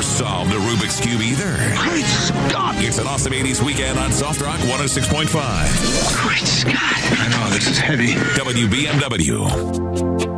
solved the Rubik's Cube either. Great Scott! It's an awesome 80s weekend on Soft Rock 106.5. Great Scott! I know, this is heavy. WBMW.